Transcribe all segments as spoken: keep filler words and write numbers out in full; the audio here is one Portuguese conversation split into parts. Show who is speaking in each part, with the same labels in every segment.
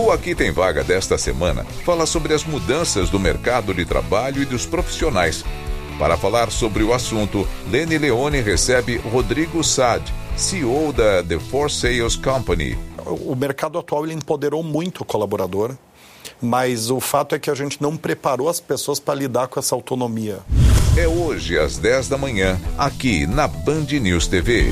Speaker 1: O Aqui Tem Vaga desta semana fala sobre as mudanças do mercado de trabalho e dos profissionais. Para falar sobre o assunto, Lene Leone recebe Rodrigo Saad, C E O da The For Sales Company.
Speaker 2: O mercado atual ele empoderou muito o colaborador, mas o fato é que a gente não preparou as pessoas para lidar com essa autonomia.
Speaker 1: É hoje às dez da manhã, aqui na Band News T V.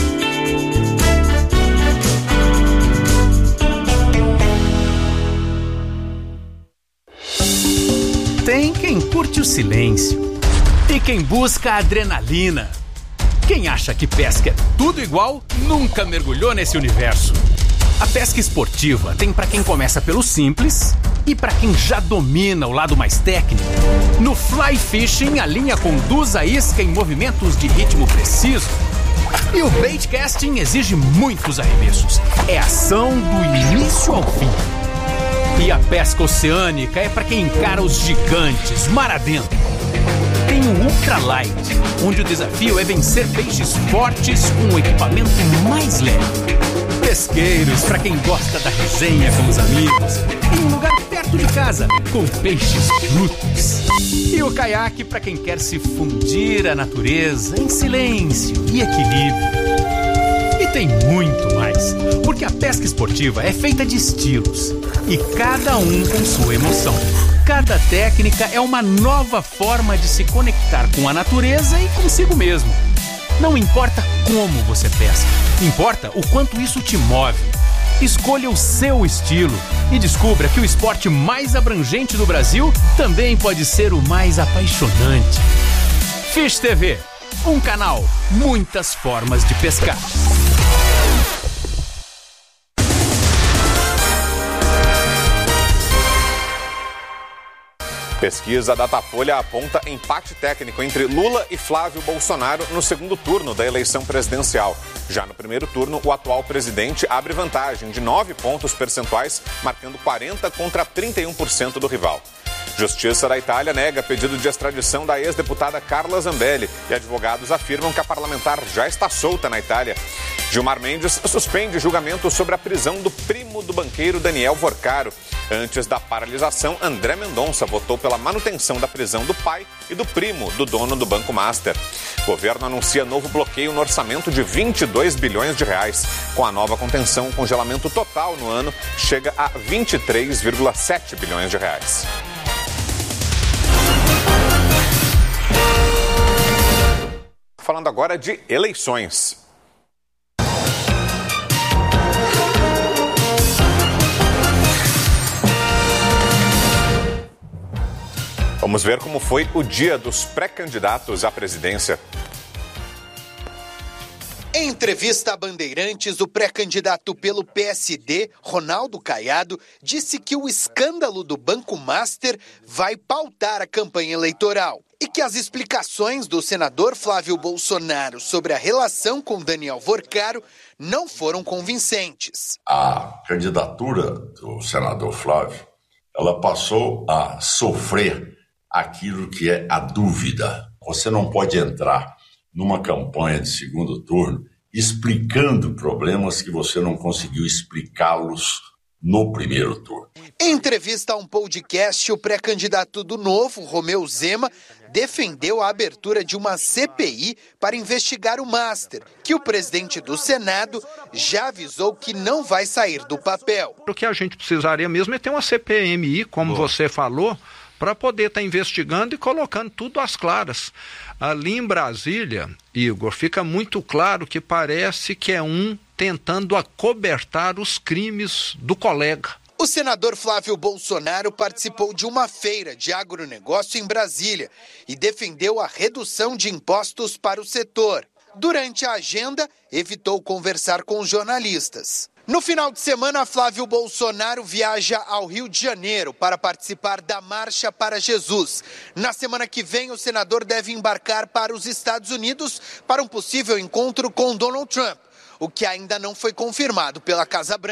Speaker 3: Tem quem curte o silêncio e quem busca a adrenalina. Quem acha que pesca é tudo igual, nunca mergulhou nesse universo. A pesca esportiva tem para quem começa pelo simples e para quem já domina o lado mais técnico. No fly fishing, a linha conduz a isca em movimentos de ritmo preciso. E o bait casting exige muitos arremessos. É ação do início ao fim. E a pesca oceânica é para quem encara os gigantes, mar adentro. Tem o ultralight, onde o desafio é vencer peixes fortes com o equipamento mais leve. Pesqueiros, para quem gosta da resenha com os amigos, em um lugar perto de casa, com peixes brutos. E o caiaque para quem quer se fundir à natureza em silêncio e equilíbrio. E tem muito mais, porque a pesca esportiva é feita de estilos, e cada um com sua emoção. Cada técnica é uma nova forma de se conectar com a natureza e consigo mesmo. Não importa como você pesca, importa o quanto isso te move. Escolha o seu estilo e descubra que o esporte mais abrangente do Brasil também pode ser o mais apaixonante. Fish T V, um canal, muitas formas de pescar.
Speaker 4: Pesquisa Datafolha aponta empate técnico entre Lula e Flávio Bolsonaro no segundo turno da eleição presidencial. Já no primeiro turno, o atual presidente abre vantagem de nove pontos percentuais, marcando quarenta contra trinta e um por cento do rival. Justiça da Itália nega pedido de extradição da ex-deputada Carla Zambelli e advogados afirmam que a parlamentar já está solta na Itália. Gilmar Mendes suspende julgamento sobre a prisão do primo do banqueiro Daniel Vorcaro. Antes da paralisação, André Mendonça votou pela manutenção da prisão do pai e do primo do dono do Banco Master. O governo anuncia novo bloqueio no orçamento de vinte e dois bilhões de reais. Com a nova contenção, o congelamento total no ano chega a vinte e três vírgula sete bilhões de reais. Falando agora de eleições. Vamos ver como foi o dia dos pré-candidatos à presidência.
Speaker 5: Em entrevista a Bandeirantes, o pré-candidato pelo P S D, Ronaldo Caiado, disse que o escândalo do Banco Master vai pautar a campanha eleitoral e que as explicações do senador Flávio Bolsonaro sobre a relação com Daniel Vorcaro não foram convincentes.
Speaker 6: A candidatura do senador Flávio, ela passou a sofrer aquilo que é a dúvida. Você não pode entrar numa campanha de segundo turno explicando problemas que você não conseguiu explicá-los no primeiro turno.
Speaker 5: Em entrevista a um podcast, o pré-candidato do Novo, Romeu Zema, defendeu a abertura de uma C P I para investigar o Master, que o presidente do Senado já avisou que não vai sair do papel.
Speaker 7: O que a gente precisaria mesmo é ter uma C P M I, como Boa. você falou, para poder estar tá investigando e colocando tudo às claras. Ali em Brasília, Igor, fica muito claro que parece que é um tentando acobertar os crimes do colega.
Speaker 5: O senador Flávio Bolsonaro participou de uma feira de agronegócio em Brasília e defendeu a redução de impostos para o setor. Durante a agenda, evitou conversar com os jornalistas. No final de semana, Flávio Bolsonaro viaja ao Rio de Janeiro para participar da Marcha para Jesus. Na semana que vem, o senador deve embarcar para os Estados Unidos para um possível encontro com Donald Trump, o que ainda não foi confirmado pela Casa Branca.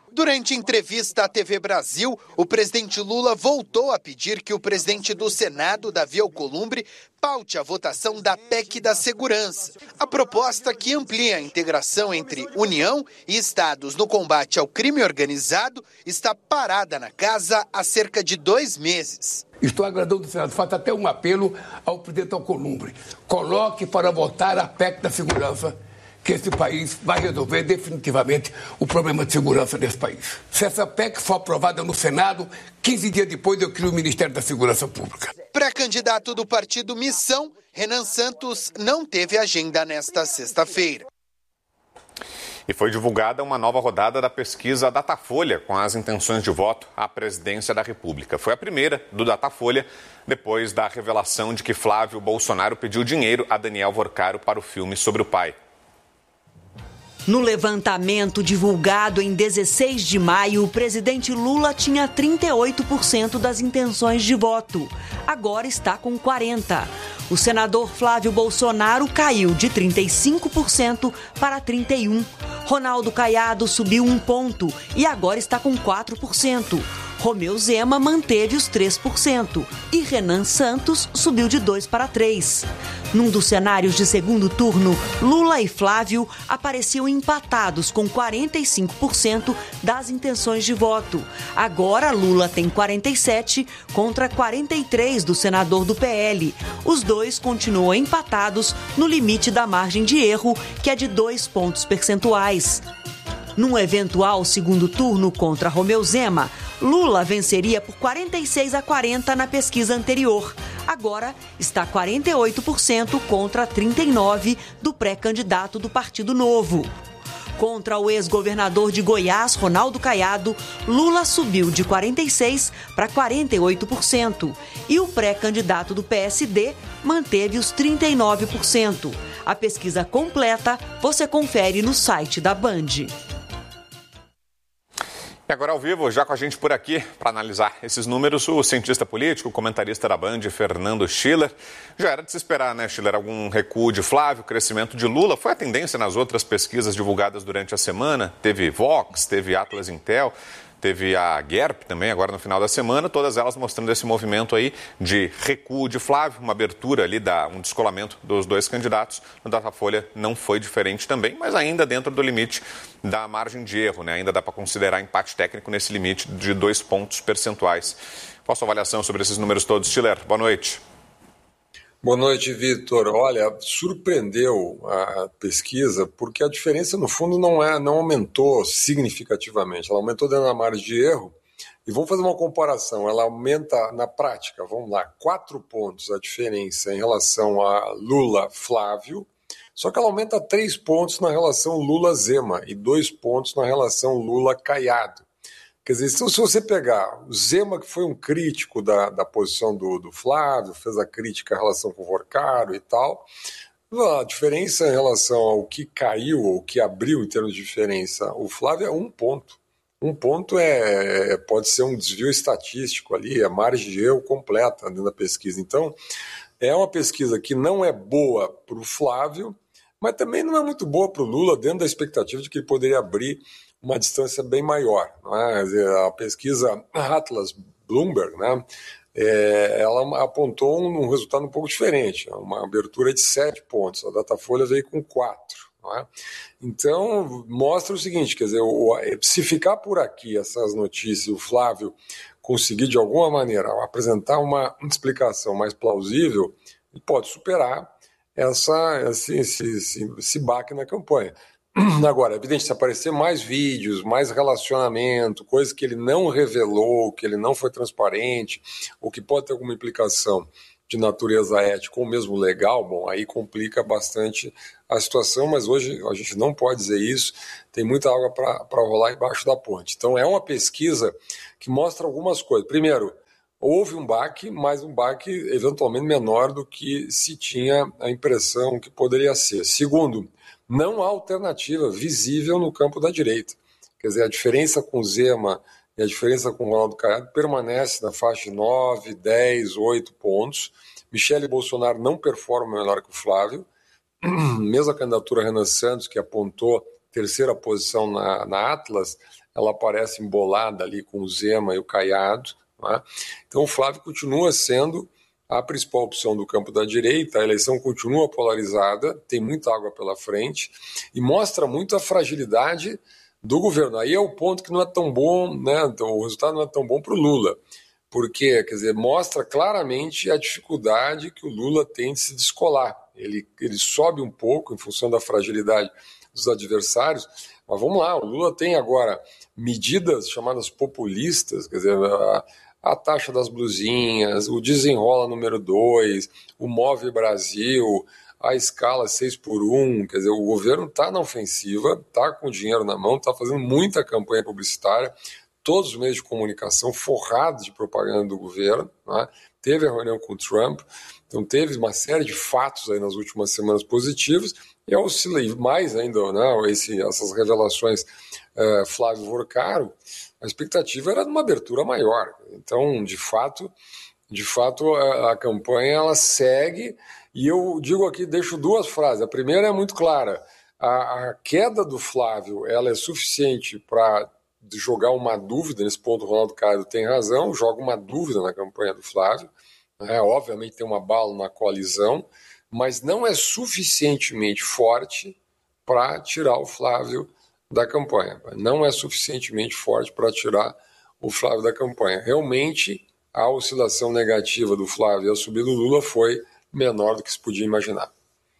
Speaker 5: Durante entrevista à T V Brasil, o presidente Lula voltou a pedir que o presidente do Senado, Davi Alcolumbre, paute a votação da P E C da Segurança. A proposta que amplia a integração entre União e estados no combate ao crime organizado está parada na casa há cerca de dois meses.
Speaker 8: Estou agradando o Senado. Faço até um apelo ao presidente Alcolumbre. Coloque para votar a P E C da Segurança, que esse país vai resolver definitivamente o problema de segurança desse país. Se essa P E C for aprovada no Senado, quinze dias depois eu crio o Ministério da Segurança Pública.
Speaker 5: Pré-candidato do partido Missão, Renan Santos não teve agenda nesta sexta-feira.
Speaker 4: E foi divulgada uma nova rodada da pesquisa Datafolha com as intenções de voto à presidência da República. Foi a primeira do Datafolha, depois da revelação de que Flávio Bolsonaro pediu dinheiro a Daniel Vorcaro para o filme sobre o pai.
Speaker 9: No levantamento divulgado em dezesseis de maio, o presidente Lula tinha trinta e oito por cento das intenções de voto. Agora está com quarenta por cento. O senador Flávio Bolsonaro caiu de trinta e cinco por cento para trinta e um por cento. Ronaldo Caiado subiu um ponto e agora está com quatro por cento. Romeu Zema manteve os três por cento e Renan Santos subiu de dois para três. Num dos cenários de segundo turno, Lula e Flávio apareciam empatados com quarenta e cinco por cento das intenções de voto. Agora Lula tem quarenta e sete contra quarenta e três do senador do P L. Os dois continuam empatados no limite da margem de erro, que é de dois pontos percentuais. Num eventual segundo turno contra Romeu Zema, Lula venceria por quarenta e seis a quarenta na pesquisa anterior. Agora está quarenta e oito por cento contra trinta e nove por cento do pré-candidato do Partido Novo. Contra o ex-governador de Goiás, Ronaldo Caiado, Lula subiu de quarenta e seis por cento para quarenta e oito por cento. E o pré-candidato do P S D manteve os trinta e nove por cento. A pesquisa completa você confere no site da Band.
Speaker 4: E agora ao vivo, já com a gente por aqui, para analisar esses números, o cientista político, comentarista da Band, Fernando Schiller. Já era de se esperar, né, Schiller? Algum recuo de Flávio, crescimento de Lula. Foi a tendência nas outras pesquisas divulgadas durante a semana. Teve Vox, teve Atlas Intel, teve a Guerp também, agora no final da semana, todas elas mostrando esse movimento aí de recuo de Flávio, uma abertura ali, da, um descolamento dos dois candidatos. No Datafolha não foi diferente também, mas ainda dentro do limite da margem de erro, né? Ainda dá para considerar empate técnico nesse limite de dois pontos percentuais. Qual a sua avaliação sobre esses números todos, Schiller? Boa noite.
Speaker 10: Boa noite, Vitor. Olha, surpreendeu a pesquisa porque a diferença, no fundo, não, é, não aumentou significativamente. Ela aumentou dentro da margem de erro. E vamos fazer uma comparação. Ela aumenta, na prática, vamos lá, quatro pontos a diferença em relação a Lula-Flávio, só que ela aumenta três pontos na relação Lula-Zema e dois pontos na relação Lula-Caiado. Quer dizer, então, se você pegar o Zema, que foi um crítico da, da posição do, do Flávio, fez a crítica em relação com o Vorcaro e tal, a diferença em relação ao que caiu ou que abriu em termos de diferença, o Flávio é um ponto. Um ponto é, pode ser um desvio estatístico ali, é margem de erro completa dentro da pesquisa. Então, é uma pesquisa que não é boa para o Flávio, mas também não é muito boa para o Lula, dentro da expectativa de que ele poderia abrir uma distância bem maior. Não é? A pesquisa Atlas Bloomberg, né, é, ela apontou um, um resultado um pouco diferente, uma abertura de sete pontos, a Datafolha veio com quatro. Não é? Então, mostra o seguinte, quer dizer, o, se ficar por aqui essas notícias, o Flávio conseguir de alguma maneira apresentar uma explicação mais plausível, ele pode superar essa, esse, esse, esse baque na campanha. Agora, é evidente, se aparecer mais vídeos, mais relacionamento, coisas que ele não revelou, que ele não foi transparente, ou que pode ter alguma implicação de natureza ética ou mesmo legal, bom, aí complica bastante a situação, mas hoje a gente não pode dizer isso, tem muita água para rolar embaixo da ponte. Então é uma pesquisa que mostra algumas coisas. Primeiro, houve um baque, mas um baque eventualmente menor do que se tinha a impressão que poderia ser. Segundo, não há alternativa visível no campo da direita. Quer dizer, a diferença com Zema e a diferença com o Ronaldo Caiado permanece na faixa de nove, dez, oito pontos. Michele Bolsonaro não performa melhor que o Flávio. Mesmo a candidatura Renan Santos, que apontou terceira posição na, na Atlas, ela aparece embolada ali com o Zema e o Caiado, né? Então o Flávio continua sendo a principal opção do campo da direita, a eleição continua polarizada, tem muita água pela frente e mostra muito a fragilidade do governo. Aí é o ponto que não é tão bom, né? O resultado não é tão bom para o Lula, porque, quer dizer, mostra claramente a dificuldade que o Lula tem de se descolar. Ele, ele sobe um pouco em função da fragilidade dos adversários, mas vamos lá, o Lula tem agora medidas chamadas populistas, quer dizer, a, a taxa das blusinhas, o desenrola número dois, o Move Brasil, a escala seis por um, quer dizer, o governo está na ofensiva, está com dinheiro na mão, está fazendo muita campanha publicitária, todos os meios de comunicação forrados de propaganda do governo, né? Teve a reunião com o Trump, então teve uma série de fatos aí nas últimas semanas positivos, e oscila mais ainda, né, esse, essas revelações uh, Flávio Vorcaro, a expectativa era de uma abertura maior. Então, de fato, de fato a, a campanha ela segue, e eu digo aqui, deixo duas frases. A primeira é muito clara, a, a queda do Flávio ela é suficiente para jogar uma dúvida, nesse ponto o Ronaldo Caiado tem razão, joga uma dúvida na campanha do Flávio, né, obviamente tem uma bala na coalizão, mas não é suficientemente forte para tirar o Flávio da campanha. Não é suficientemente forte para tirar o Flávio da campanha. Realmente, a oscilação negativa do Flávio e a subida do Lula foi menor do que se podia imaginar.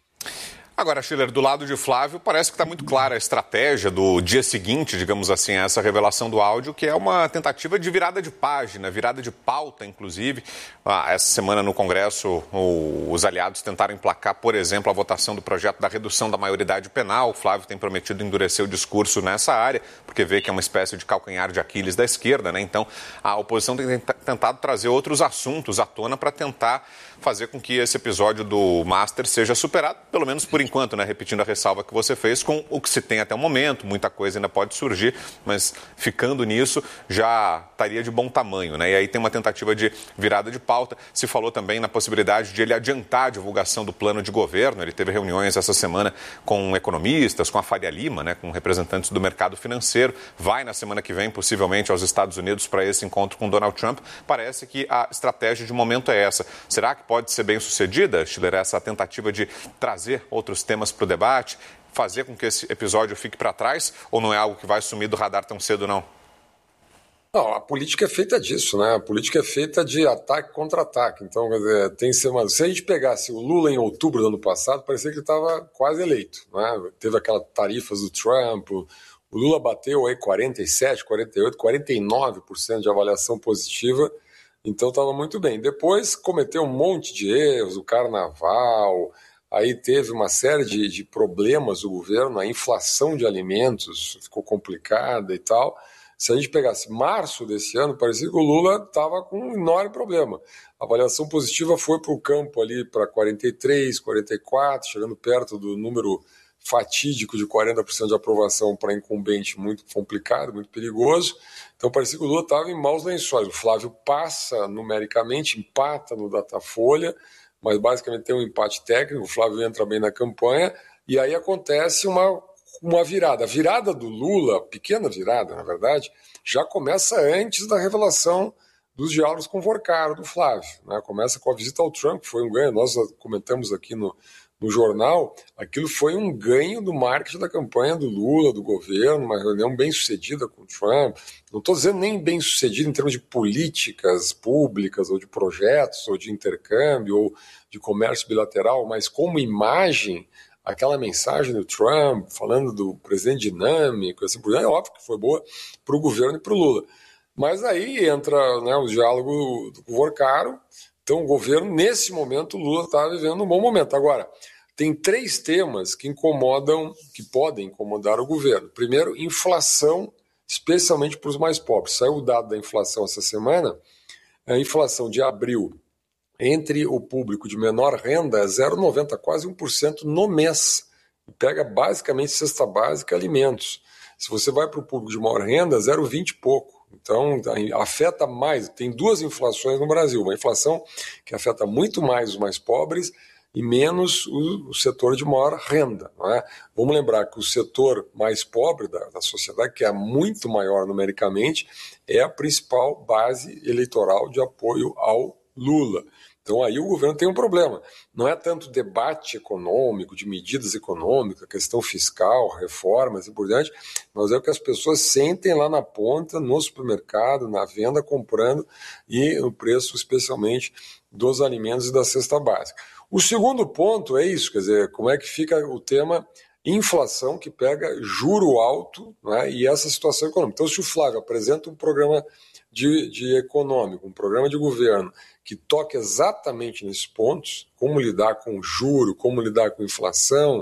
Speaker 4: Agora, Schiller, do lado de Flávio, parece que está muito clara a estratégia do dia seguinte, digamos assim, a essa revelação do áudio, que é uma tentativa de virada de página, virada de pauta, inclusive. Ah, essa semana no Congresso, o, os aliados tentaram emplacar, por exemplo, a votação do projeto da redução da maioridade penal. O Flávio tem prometido endurecer o discurso nessa área, porque vê que é uma espécie de calcanhar de Aquiles da esquerda, né? Então, a oposição tem tentado trazer outros assuntos à tona para tentar fazer com que esse episódio do Master seja superado, pelo menos por enquanto, né? Repetindo a ressalva que você fez, com o que se tem até o momento, muita coisa ainda pode surgir, mas ficando nisso já estaria de bom tamanho, né? E aí tem uma tentativa de virada de pauta. Se falou também na possibilidade de ele adiantar a divulgação do plano de governo. Ele teve reuniões essa semana com economistas, com a Faria Lima, né? Com representantes do mercado financeiro. Vai na semana que vem, possivelmente, aos Estados Unidos para esse encontro com Donald Trump. Parece que a estratégia de momento é essa. Será que pode ser bem sucedida, Schiller, essa tentativa de trazer outros temas para o debate, fazer com que esse episódio fique para trás, ou não é algo que vai sumir do radar tão cedo, não?
Speaker 10: Não, a política é feita disso, né? A política é feita de ataque contra ataque. Então, quer dizer, tem semana. Se a gente pegasse o Lula em outubro do ano passado, parecia que ele estava quase eleito, né? Teve aquelas tarifas do Trump, o Lula bateu aí quarenta e sete, quarenta e oito, quarenta e nove por cento de avaliação positiva. Então estava muito bem. Depois cometeu um monte de erros, o carnaval, aí teve uma série de, de problemas do governo, a inflação de alimentos ficou complicada e tal. Se a gente pegasse março desse ano, parecia que o Lula estava com um enorme problema. A avaliação positiva foi para o campo ali para quarenta e três, quarenta e quatro, chegando perto do número fatídico de quarenta por cento de aprovação para incumbente, muito complicado, muito perigoso. Então parecia que o Lula estava em maus lençóis. O Flávio passa numericamente, empata no Datafolha, mas basicamente tem um empate técnico, o Flávio entra bem na campanha, e aí acontece uma, uma virada. A virada do Lula, pequena virada, na verdade, já começa antes da revelação dos diálogos com o Vorcaro, do Flávio, né? Começa com a visita ao Trump, que foi um ganho, nós comentamos aqui no No jornal, aquilo foi um ganho do marketing da campanha do Lula, do governo, uma reunião bem sucedida com o Trump. Não estou dizendo nem bem sucedida em termos de políticas públicas, ou de projetos, ou de intercâmbio, ou de comércio bilateral, mas como imagem, aquela mensagem do Trump, falando do presidente dinâmico, assim por diante, é óbvio que foi boa para o governo e para o Lula. Mas aí entra, né, o diálogo do Vorcaro. Então, o governo, nesse momento, o Lula está vivendo um bom momento. Agora, tem três temas que incomodam, que podem incomodar o governo. Primeiro, inflação, especialmente para os mais pobres. Saiu o dado da inflação essa semana. A inflação de abril entre o público de menor renda é zero vírgula noventa, quase um por cento no mês. Pega basicamente cesta básica e alimentos. Se você vai para o público de maior renda, zero vírgula vinte e pouco. Então, afeta mais. Tem duas inflações no Brasil. Uma inflação que afeta muito mais os mais pobres e menos o, o setor de maior renda. Não é? Vamos lembrar que o setor mais pobre da, da sociedade, que é muito maior numericamente, é a principal base eleitoral de apoio ao Lula. Então aí o governo tem um problema. Não é tanto debate econômico, de medidas econômicas, questão fiscal, reformas e por diante, mas é o que as pessoas sentem lá na ponta, no supermercado, na venda, comprando e no preço especialmente dos alimentos e da cesta básica. O segundo ponto é isso, quer dizer, como é que fica o tema inflação, que pega juro alto, né, e essa situação econômica. Então se o Flávio apresenta um programa de, de econômico, um programa de governo, que toque exatamente nesses pontos, como lidar com juro, como lidar com inflação,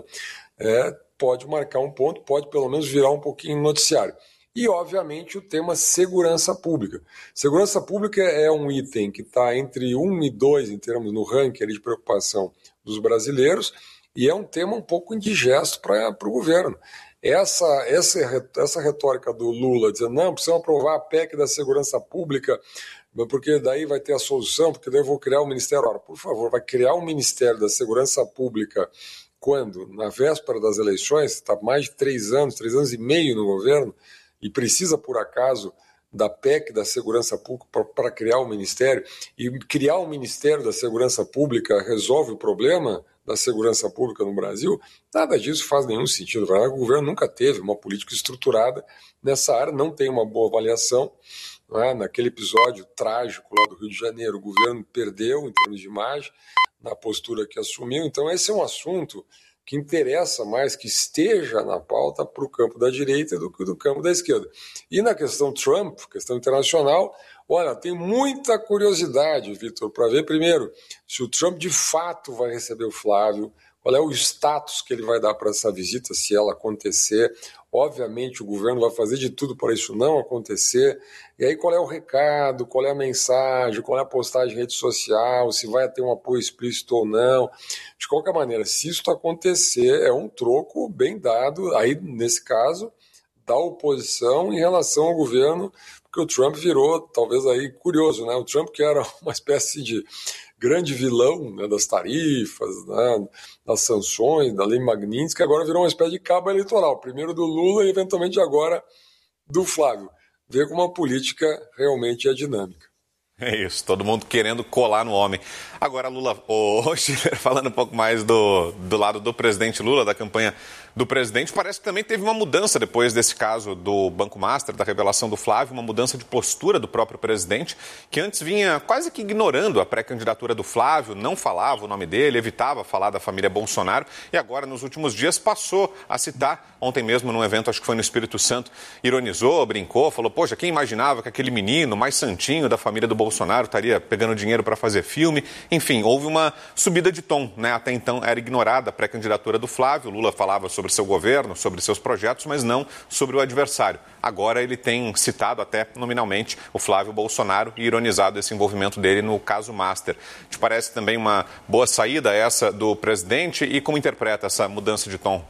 Speaker 10: é, pode marcar um ponto, pode pelo menos virar um pouquinho noticiário. E, obviamente, o tema segurança pública. Segurança pública é um item que está entre um e dois em termos no ranking de preocupação dos brasileiros e é um tema um pouco indigesto para o governo. Essa, essa, essa retórica do Lula dizendo, não, precisamos aprovar a P E C da segurança pública, porque daí vai ter a solução, porque daí eu vou criar o Ministério. Ora, por favor, vai criar um Ministério da Segurança Pública quando? Na véspera das eleições, está mais de três anos, três anos e meio no governo, e precisa, por acaso, da P E C da Segurança Pública para criar o Ministério, e criar o Ministério da Segurança Pública resolve o problema da segurança pública no Brasil? Nada disso faz nenhum sentido. O governo nunca teve uma política estruturada nessa área, não tem uma boa avaliação. Não é? Naquele episódio trágico lá do Rio de Janeiro, o governo perdeu em termos de imagem na postura que assumiu. Então esse é um assunto que interessa mais que esteja na pauta para o campo da direita do que do campo da esquerda. E na questão Trump, questão internacional, olha, tem muita curiosidade, Vitor, para ver primeiro se o Trump de fato vai receber o Flávio, qual é o status que ele vai dar para essa visita, se ela acontecer. Obviamente o governo vai fazer de tudo para isso não acontecer. E aí qual é o recado, qual é a mensagem, qual é a postagem em rede social, se vai ter um apoio explícito ou não. De qualquer maneira, se isso acontecer, é um troco bem dado, aí nesse caso, da oposição em relação ao governo, porque o Trump virou, talvez aí, curioso, né? O Trump que era uma espécie de grande vilão, né, das tarifas, né, das sanções, da lei Magnitsky, que agora virou uma espécie de cabo eleitoral, primeiro do Lula e eventualmente agora do Flávio. Vê como a política realmente é dinâmica.
Speaker 4: É isso, todo mundo querendo colar no homem. Agora, Lula, hoje, falando um pouco mais do, do lado do presidente Lula, da campanha do presidente, parece que também teve uma mudança depois desse caso do Banco Master, da revelação do Flávio, uma mudança de postura do próprio presidente, que antes vinha quase que ignorando a pré-candidatura do Flávio, não falava o nome dele, evitava falar da família Bolsonaro, e agora, nos últimos dias, passou a citar, ontem mesmo num evento, acho que foi no Espírito Santo, ironizou, brincou, falou, poxa, quem imaginava que aquele menino mais santinho da família do Bolsonaro estaria pegando dinheiro para fazer filme? Enfim, houve uma subida de tom, né? Até então era ignorada a pré-candidatura do Flávio, Lula falava sobre seu governo, sobre seus projetos, mas não sobre o adversário. Agora ele tem citado até nominalmente o Flávio Bolsonaro e ironizado esse envolvimento dele no caso Master. Te parece também uma boa saída essa do presidente e como interpreta essa mudança de tom?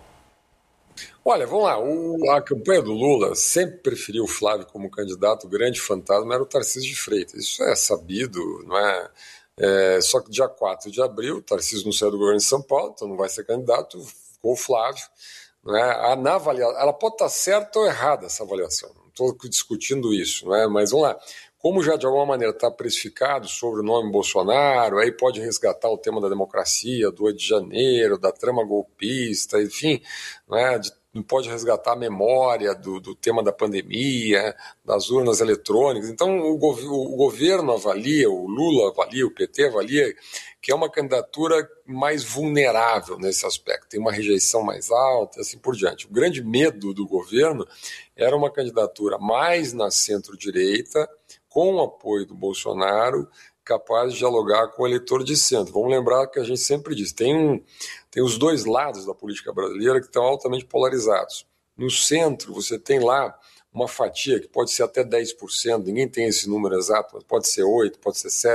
Speaker 10: Olha, vamos lá, o, a campanha do Lula sempre preferiu o Flávio como candidato, o grande fantasma era o Tarcísio de Freitas. Isso é sabido, não é? É, só que dia quatro de abril, o Tarcísio não saiu do governo de São Paulo, então não vai ser candidato, ficou o Flávio. Não é? A, na avaliação, ela pode estar certa ou errada essa avaliação, não estou discutindo isso, não é? Mas vamos lá, como já de alguma maneira está precificado sobre o nome Bolsonaro, aí pode resgatar o tema da democracia, do oito de janeiro, da trama golpista, enfim, não é? De, pode resgatar a memória do, do tema da pandemia, das urnas eletrônicas. Então o, gov o governo avalia, o Lula avalia, o P T avalia que é uma candidatura mais vulnerável nesse aspecto, tem uma rejeição mais alta, assim por diante. O grande medo do governo era uma candidatura mais na centro-direita, com o apoio do Bolsonaro, capaz de dialogar com o eleitor de centro. Vamos lembrar que a gente sempre diz, tem, um, tem os dois lados da política brasileira que estão altamente polarizados. No centro, você tem lá uma fatia que pode ser até dez por cento, ninguém tem esse número exato, mas pode ser oito por cento, pode ser sete